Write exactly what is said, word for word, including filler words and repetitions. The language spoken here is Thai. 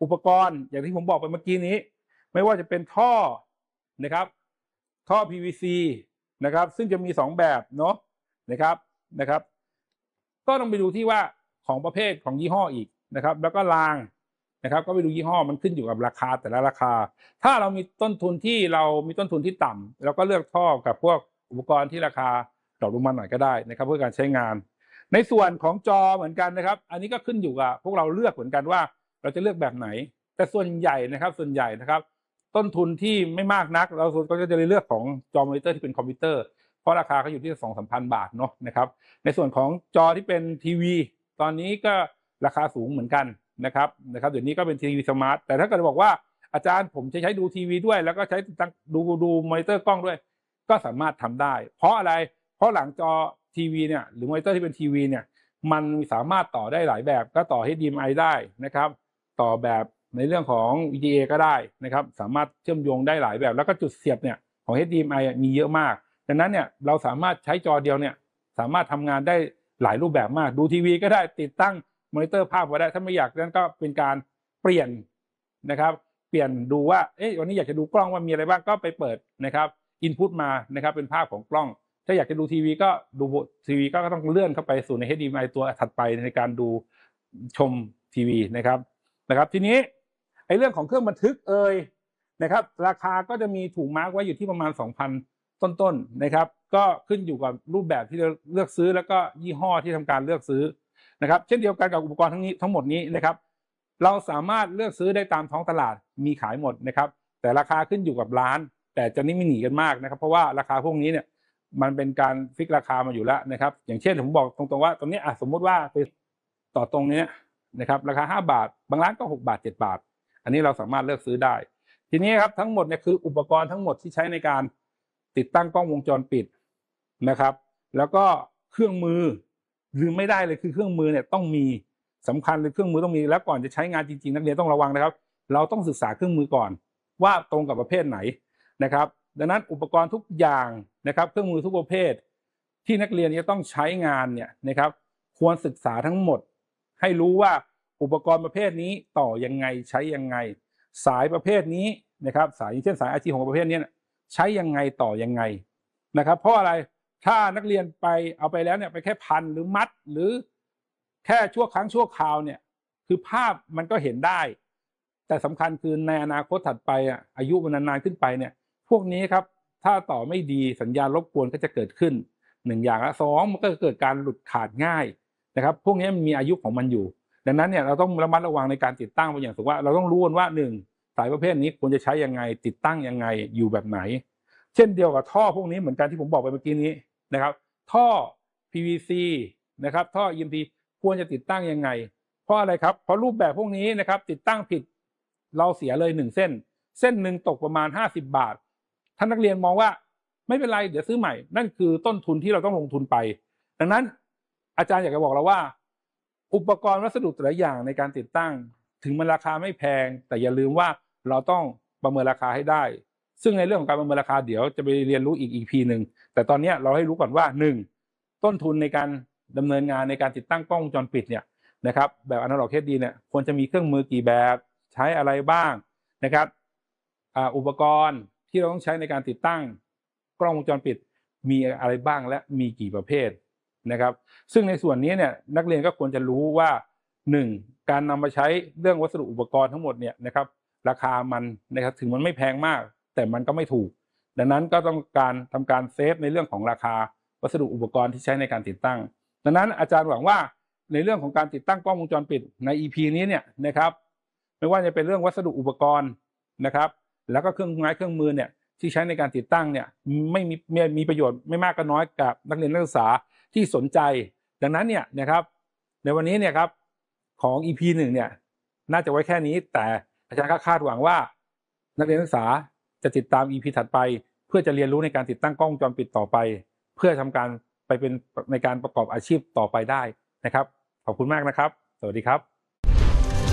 อุปกรณ์อย่างที่ผมบอกไปเมื่อกี้นี้ไม่ว่าจะเป็นท่อนะครับท่อ พี วี ซี นะครับซึ่งจะมีสองแบบเนาะนะครับนะครับก็ต้องไปดูที่ว่าของประเภทของยี่ห้ออีกนะครับแล้วก็รางนะครับก็ไปดูยี่ห้อมันขึ้นอยู่กับราคาแต่ละราคาถ้าเรามีต้นทุนที่เรามีต้นทุนที่ต่ำเราก็เลือกท่อกับพวกอุปกรณ์ที่ราคาดรอปลงมาหน่อยก็ได้นะครับเพื่อการใช้งานในส่วนของจอเหมือนกันนะครับอันนี้ก็ขึ้นอยู่กับพวกเราเลือกเหมือนกันว่าเราจะเลือกแบบไหนแต่ส่วนใหญ่นะครับส่วนใหญ่นะครับต้นทุนที่ไม่มากนักเราก็จะเลือกของจอมอนิเตอร์ที่เป็นคอมพิวเตอร์เพราะราคาเขาอยู่ที่สองสามพันบาทเนาะนะครับในส่วนของจอที่เป็นทีวีตอนนี้ก็ราคาสูงเหมือนกันนะครับนะครับเดี๋ยวนี้ก็เป็นทีวีสมาร์ทแต่ถ้าเกิดบอกว่าอาจารย์ผมจะใช้ดูทีวีด้วยแล้วก็ใช้ดูดูมอนิเตอร์กล้องด้วยก็สามารถทำได้เพราะอะไรเพราะหลังจอทีวีเนี่ยหรือมอนิเตอร์ที่เป็นทีวีเนี่ยมันสามารถต่อได้หลายแบบก็ต่อ เอช ดี เอ็ม ไอ ได้นะครับต่อแบบในเรื่องของ วี จี เอ ก็ได้นะครับสามารถเชื่อมโยงได้หลายแบบแล้วก็จุดเสียบเนี่ยของ เอช ดี เอ็ม ไอ มีเยอะมากดังนั้นเนี่ยเราสามารถใช้จอเดียวเนี่ยสามารถทำงานได้หลายรูปแบบมากดูทีวีก็ได้ติดตั้งมอนิเตอร์ภาพไว้ได้ถ้าไม่อยากนั้นก็เป็นการเปลี่ยนนะครับเปลี่ยนดูว่าเอ๊ะวันนี้อยากจะดูกล้องว่ามีอะไรบ้างก็ไปเปิดนะครับอินพุตมานะครับเป็นภาพของกล้องถ้าอยากจะดูทีวีก็ดูทีวีก็ต้องเลื่อนเข้าไปสู่ใน เอช ดี เอ็ม ไอ ตัวถัดไปในการดูชมทีวีนะครับนะครับทีนี้ไอ้เรื่องของเครื่องบันทึกเอ่ยนะครับราคาก็จะมีถูกมาร์กไว้อยู่ที่ประมาณ สองพัน ต้นๆนะครับก็ขึ้นอยู่กับรูปแบบที่เราเลือกซื้อแล้วก็ยี่ห้อที่ทำการเลือกซื้อนะครับเช่นเดียวกันกับอุปกรณ์ทั้งนี้ทั้งหมดนี้นะครับเราสามารถเลือกซื้อได้ตามท้องตลาดมีขายหมดนะครับแต่ราคาขึ้นอยู่กับร้านแต่จะนี่ไม่หนีกันมากนะครับเพราะว่าราคาพวกนี้เนี่ยมันเป็นการฟิกราคามาอยู่แล้วนะครับอย่างเช่นผมบอกตรงๆว่าตรงนี้อ่ะสมมุติว่าไปต่อตรงนี้นะครับราคาห้าบาทบางร้านก็หกบาทเจ็ดบาทอันนี้เราสามารถเลือกซื้อได้ทีนี้ครับทั้งหมดเนี่ยคืออุปกรณ์ทั้งหมดที่ใช้ในการติดตั้งกล้องวงจรปิดนะครับแล้วก็เครื่องมือลืมไม่ได้เลยคือเครื่องมือเนี่ยต้องมีสำคัญเลยเครื่องมือต้องมีแล้วก่อนจะใช้งานจริงๆนักเรียนต้องระวังนะครับเราต้องศึกษาเครื่องมือก่อนว่าตรงกับประเภทไหนนะครับดังนั้นอุปกรณ์ทุกอย่างนะครับเครื่องมือทุกประเภทที่นักเรียนจะต้องใช้งานเนี่ยนะครับควรศึกษาทั้งหมดให้รู้ว่าอุปกรณ์ประเภทนี้ต่อยังไงใช้ยังไงสายประเภทนี้นะครับสายเช่นสาย อาร์ จี ของประเภทนี้ใช้ยังไงต่อยังไงนะครับเพราะอะไรถ้านักเรียนไปเอาไปแล้วเนี่ยไปแค่พันหรือมัดหรือแค่ชั่วครั้งชั่วคราวเนี่ยคือภาพมันก็เห็นได้แต่สำคัญคือในอนาคตถัดไปอ่ะอายุมันนานๆขึ้นไปเนี่ยพวกนี้ครับถ้าต่อไม่ดีสัญญาณรบกวนก็จะเกิดขึ้นหนึ่งอย่างละสองมันก็เกิดการหลุดขาดง่ายนะครับพวกนี้มันมีอายุของมันอยู่ดังนั้นเนี่ยเราต้องระมัดระวังในการติดตั้งเป็นอย่างสูงว่าเราต้องรู้ว่าหนึ่งสายประเภทนี้ควรจะใช้ยังไงติดตั้งยังไงอยู่แบบไหนเช่นเดียวกับท่อพวกนี้เหมือนกันที่ผมบอกไปเมื่อกี้นี้นะครับท่อ พี วี ซี นะครับท่อ อี เอ็ม พี ควรจะติดตั้งยังไงเพราะอะไรครับเพราะรูปแบบพวกนี้นะครับติดตั้งผิดเราเสียเลยหนึ่งเส้นเส้นหนึ่งตกประมาณห้าสิบบาทท่านนักเรียนมองว่าไม่เป็นไรเดี๋ยวซื้อใหม่นั่นคือต้นทุนที่เราต้องลงทุนไปดังนั้นอาจารย์อยากจะบอกเราว่าอุปกรณ์วัสดุแต่ละอย่างในการติดตั้งถึงมันราคาไม่แพงแต่อย่าลืมว่าเราต้องประเมินราคาให้ได้ซึ่งในเรื่องของการประเมินราคาเดี๋ยวจะไปเรียนรู้อีก อี พี หนึ่งแต่ตอนนี้เราให้รู้ก่อนว่าหนึ่งต้นทุนในการดำเนินงานในการติดตั้งกล้องวงจรปิดเนี่ยนะครับแบบอนาล็อก เอช ดี เนี่ยควรจะมีเครื่องมือกี่แบบใช้อะไรบ้างนะครับอุปกรณ์ที่เราต้องใช้ในการติดตั้งกล้องวงจรปิดมีอะไรบ้างและมีกี่ประเภทนะครับซึ่งในส่วนนี้เนี่ยนักเรียนก็ควรจะรู้ว่าหนึ่งการนำมาใช้เรื่องวัสดุอุปกรณ์ทั้งหมดเนี่ยนะครับราคามันนะครับถึงมันไม่แพงมากแต่มันก็ไม่ถูกดังนั้นก็ต้องการทำการเซฟในเรื่องของราคาวัสดุอุปกรณ์ที่ใช้ในการติดตั้งดังนั้นอาจารย์หวังว่าในเรื่องของการติดตั้งกล้องวงจรปิดใน อี พี นี้เนี่ยนะครับไม่ว่าจะเป็นเรื่องวัสดุอุปกรณ์นะครับแล้วก็เครื่องไม้เครื่องมือเนี่ยที่ใช้ในการติดตั้งเนี่ยไม่มีมีประโยชน์ไม่มากก็น้อยกับนักเรียนนักศึกษาที่สนใจดังนั้นเนี่ยนะครับในวันนี้เนี่ยครับของ อี พี หนึ่งเนี่ยน่าจะไว้แค่นี้แต่อาจารย์ก็คาดหวังว่านักเรียนนักศึกษาจะติดตาม อี พี ถัดไปเพื่อจะเรียนรู้ในการติดตั้งกล้องวงจรปิดต่อไปเพื่อทำการไปเป็นในการประกอบอาชีพต่อไปได้นะครับขอบคุณมากนะครับสวัสดีครับ